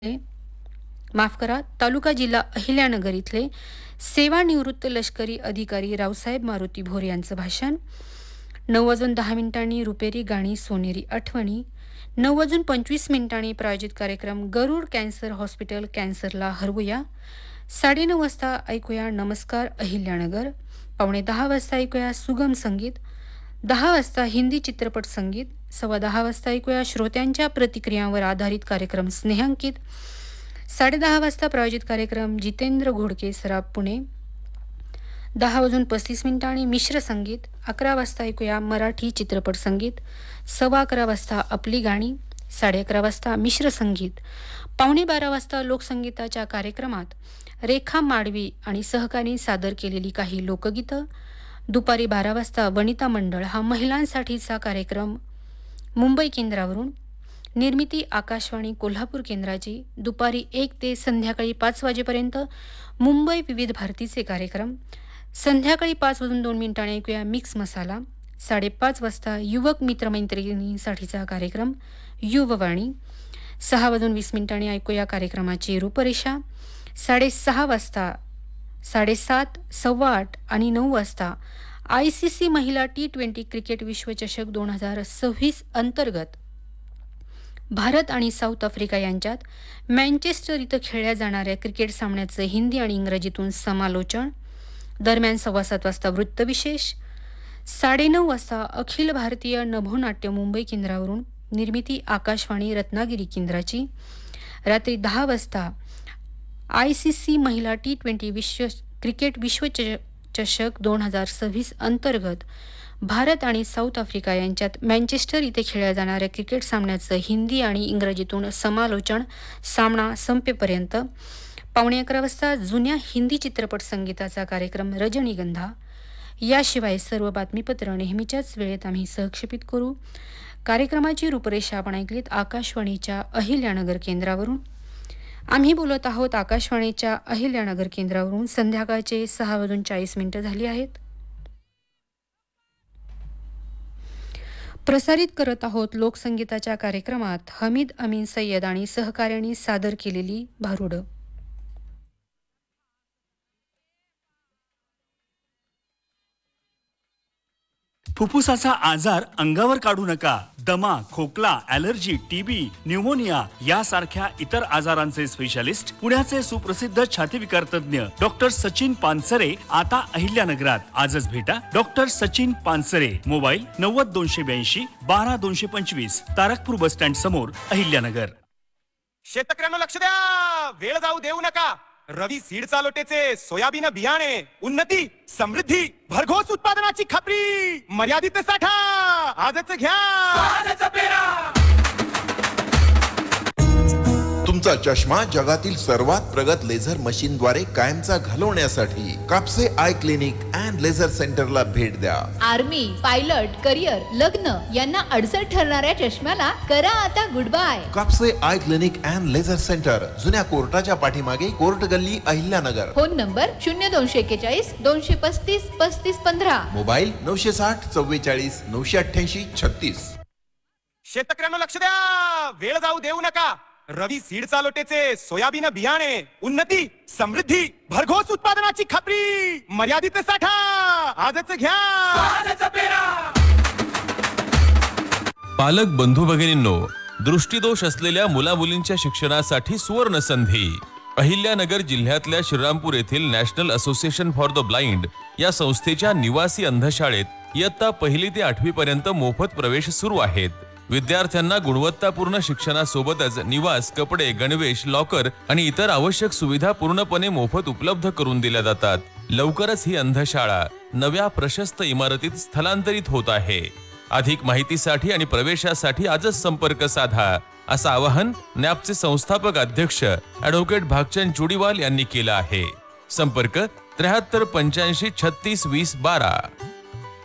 माफ करा, तालुका जिल्हा अहिल्यानगर इथले सेवानिवृत्त लष्करी अधिकारी रावसाहेब मारुती भोर यांचं भाषण. 9:10 रुपेरी गाणी सोनेरी आठवणी. 9:25 प्रायोजित कार्यक्रम गरुड कॅन्सर हॉस्पिटल कॅन्सरला हरवूया. 9:30 वाजता ऐकूया नमस्कार अहिल्यानगर. 9:45 वाजता ऐकूया सुगम संगीत. 10 वाजता हिंदी चित्रपट संगीत. 10:15 वाजता ऐकूया श्रोत्यांच्या प्रतिक्रियांवर आधारित कार्यक्रम स्नेहांकित. 10:30 वाजता प्रायोजित कार्यक्रम जितेंद्र घोडके सराफ पुणे. 10:35 मिश्र संगीत. 11 वाजता ऐकूया मराठी चित्रपट संगीत. 11:15 वाजता आपली गाणी. 11:30 वाजता मिश्र संगीत. 11:45 वाजता लोकसंगीताच्या कार्यक्रमात रेखा माडवी आणि सहकारी सादर केलेली काही लोकगीतं. दुपारी 12 वाजता वनिता मंडळ हा महिलांसाठीचा कार्यक्रम मुंबई केंद्रावरून. निर्मिती आकाशवाणी कोल्हापूर केंद्राची. दुपारी 1 ते संध्याकाळी 5 वाजेपर्यंत मुंबई विविध भारतीचे कार्यक्रम. संध्याकाळी 5:02 ऐकूया मिक्स मसाला. 5:30 वाजता युवक मित्रमैत्रिणींसाठीचा कार्यक्रम युववाणी. 6:20 ऐकूया कार्यक्रमाची रूपरेषा. 6:30 वाजता 7:30, 8:15 आणि 9 वाजता ICC महिला T20 क्रिकेट विश्वचषक 2026 अंतर्गत भारत आणि साऊथ आफ्रिका यांच्यात मँचेस्टर इथं खेळल्या जाणाऱ्या क्रिकेट सामन्याचं हिंदी आणि इंग्रजीतून समालोचन. दरम्यान 7:15 वाजता वृत्तविशेष. 9:30 वाजता अखिल भारतीय नभोनाट्य मुंबई केंद्रावरून. निर्मिती आकाशवाणी रत्नागिरी केंद्राची. रात्री 10 वाजता ICC महिला T20 क्रिकेट विश्वचषक 2026 अंतर्गत भारत आणि साऊथ आफ्रिका यांच्यात मँचेस्टर इथे खेळल्या जाणाऱ्या क्रिकेट सामन्याचं हिंदी आणि इंग्रजीतून समालोचन. सामना संपेपर्यंत. 11:15 वाजता जुन्या हिंदी चित्रपट संगीताचा कार्यक्रम रजनीगंधा. याशिवाय सर्व बातमीपत्र नेहमीच्याच वेळेत आम्ही सहक्षेपित करू. कार्यक्रमाची रूपरेषा आपण ऐकलीत आकाशवाणीच्या अहिल्यानगर केंद्रावरून. आम्ही बोलत आहोत आकाशवाणीच्या अहिल्यानगर केंद्रावरून. संध्याकाळचे 6:40 झाली आहेत. प्रसारित करत आहोत लोकसंगीताच्या कार्यक्रमात हमीद अमीन सय्यद आणि सहकार्याने सादर केलेली भारुडं. फुफ्फुसाचा आजार अंगावर काढू नका. दमा, खोकला, ॲलर्जी, TB, न्यूमोनिया यासारख्या इतर आजारांचे स्पेशालिस्ट पुण्याचे सुप्रसिद्ध छातीविकार तज्ञ डॉक्टर सचिन पानसरे आता अहिल्यानगरात. आजच भेटा doctor Sachin Pansare. Mobile 90 282 12 225. Tarakpur bus stand समोर अहिल्यानगर. शेतकऱ्यांना लक्ष द्या, वेळ जाऊ देऊ नका. रवी सीड चालोटेचे सोयाबीन बियाणे उन्नती समृद्धी भरघोस उत्पादनाची खात्री. मर्यादित साठा आजच घ्या. आजच पेरा. तुमचा चष्मा जगातील सर्वात प्रगत लेझर मशीन द्वारे कायमचा घालवण्यासाठी Kapse eye clinic and laser सेंटरला भेट द्या. आर्मी, पायलट, करिअर, लग्न यांना अडचण ठरणाऱ्या चष्म्याला करा आता good bye. Kapse eye clinic and laser centre, जुन्या कोर्टाच्या पाठीमागे, कोर्ट गल्ली, अहिल्यानगर. Phone number 0241 235 3515. मोबाईल 960 44 988 36. शेतकऱ्यांना लक्ष द्या, वेळ जाऊ देऊ नका. रवी सीड चालोटेचे सोयाबीन बियाणे उन्नती समृद्धी भरघोस उत्पादनाची खात्री. मर्यादित साठा आजच घ्या. आजच पेरा. पालक बंधू भगिनींनो, दृष्टीदोष असलेल्या मुलामुलींच्या शिक्षणासाठी सुवर्ण संधी. अहिल्यानगर जिल्ह्यातल्या श्रीरामपूर येथील national association for the blind या संस्थेच्या निवासी अंधशाळेत इयत्ता 1ली ते 8वी पर्यंत मोफत प्रवेश सुरू आहेत. विद्यार्थ्यांना गुणवत्तापूर्ण शिक्षणासोबतच निवास, कपडे, गणवेश, लॉकर आणि इतर आवश्यक सुविधा पूर्णपणे मोफत उपलब्ध करून दिल्या जातात. लवकरच ही अंधशाळा नव्या प्रशस्त इमारतीत स्थलांतरित होत आहे. अधिक माहितीसाठी आणि प्रवेशासाठी आजच संपर्क साधा, असं आवाहन नॅपचे संस्थापक अध्यक्ष ॲडव्होकेट भागचंद चुडीवाल यांनी केलं आहे. संपर्क 73 85 36 20 12.